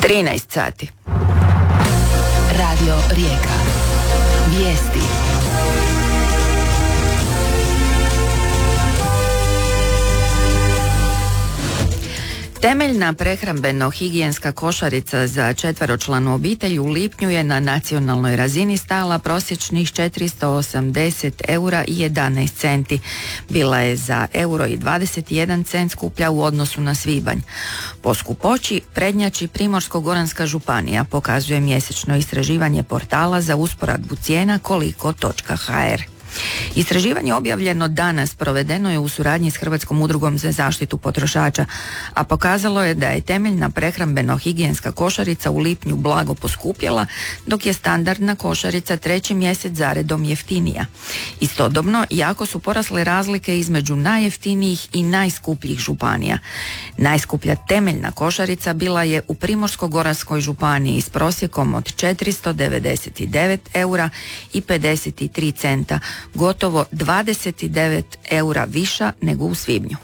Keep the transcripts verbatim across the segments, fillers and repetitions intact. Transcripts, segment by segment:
trinaest sati. Radio Rijeka. Vijesti. Temeljna prehrambeno-higijenska košarica za četveročlanu obitelj u lipnju je na nacionalnoj razini stajala prosječnih četiristo osamdeset eura i jedanaest centi. Bila je za euro i dvadeset jedan cent skuplja u odnosu na svibanj. Po skupoći prednjači Primorsko-goranska županija, pokazuje mjesečno istraživanje portala za usporedbu cijena koliko točka ha er. Istraživanje objavljeno danas provedeno je u suradnji s Hrvatskom udrugom za zaštitu potrošača, a pokazalo je da je temeljna prehrambeno-higijenska košarica u lipnju blago poskupjela, dok je standardna košarica treći mjesec zaredom jeftinija. Istodobno, jako su porasle razlike između najjeftinijih i najskupljih županija. Najskuplja temeljna košarica bila je u Primorsko-goranskoj županiji s prosjekom od četiristo devedeset devet eura i pedeset tri centa, gotovo dvadeset devet eura viša nego u svibnju.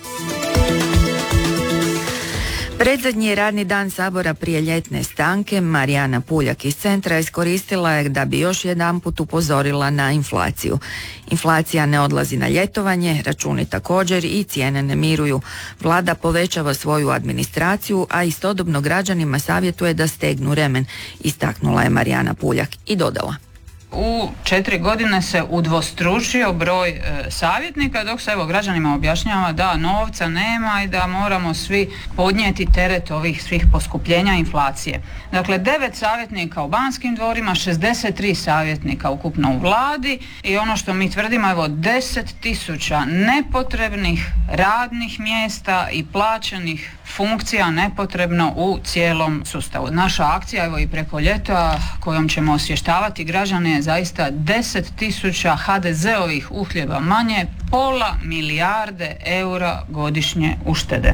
Predzadnji radni dan Sabora prije ljetne stanke Marijana Puljak iz centra iskoristila je da bi još jedanput upozorila na inflaciju. Inflacija ne odlazi na ljetovanje, računi također i cijene ne miruju. Vlada povećava svoju administraciju, a istodobno građanima savjetuje da stegnu remen, istaknula je Marijana Puljak i dodala: U četiri godine se udvostručio broj e, savjetnika, dok se evo građanima objašnjava da novca nema i da moramo svi podnijeti teret ovih svih poskupljenja inflacije. Dakle, devet savjetnika u Banskim dvorima, šezdeset tri savjetnika ukupno u vladi i ono što mi tvrdimo, evo deset tisuća nepotrebnih radnih mjesta i plaćenih funkcija nepotrebno u cijelom sustavu. Naša akcija, evo i preko ljeta, kojom ćemo osvještavati građane, zaista deset tisuća ha de zeovih uhljeba manje, pola milijarde eura godišnje uštede.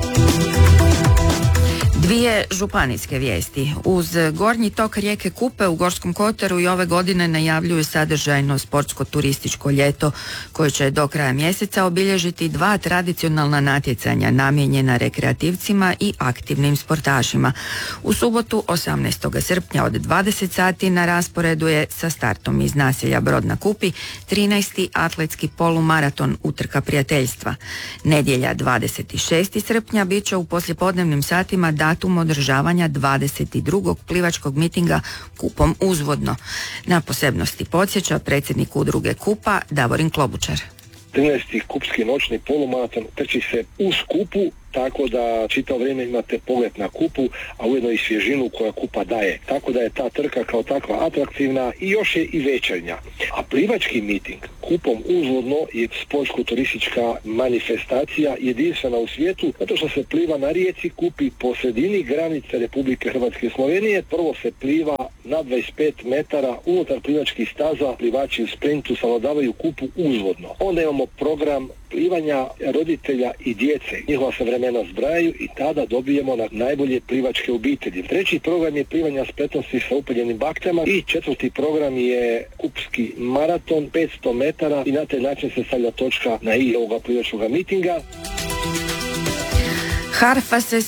Dvije županijske vijesti. Uz gornji tok rijeke Kupe u Gorskom kotaru i ove godine najavljuju sadržajno sportsko-turističko ljeto koje će do kraja mjeseca obilježiti dva tradicionalna natjecanja namijenjena rekreativcima i aktivnim sportašima. U subotu osamnaestog srpnja od dvadeset sati na rasporedu je sa startom iz naselja Brod na Kupi trinaesti atletski polumaraton Utrka prijateljstva. Nedjelja dvadeset šestog srpnja bit će u poslijepodnevnim satima datum održavanja dvadeset drugog plivačkog mitinga Kupom uzvodno. Na posebnosti podsjeća predsjednik udruge Kupa Davorin Klobučar. trinaesti kupski noćni polumaraton trči se uz Kupu, tako da čitavo vrijeme imate pogled na Kupu, a ujedno i svježinu koja Kupa daje. Tako da je ta trka kao takva atraktivna i još je i večernja. A plivački miting Kupom uzvodno je sportsko-turistička manifestacija jedinstvena u svijetu, zato što se pliva na rijeci Kupi po sredini granice Republike Hrvatske i Slovenije. Prvo se pliva na dvadeset pet metara unutar plivačkih staza, plivači u sprintu savladavaju Kupu uzvodno. Onda imamo program plivanja roditelja i djece. Njihova se vremena zbrajaju i tada dobijemo na najbolje plivačke obitelji. Treći program je plivanja spretnosti sa upaljenim baktama i četvrti program je kupski maraton petsto metara i na taj način se stavlja točka na i ovoga plivačkog mitinga. Harfa se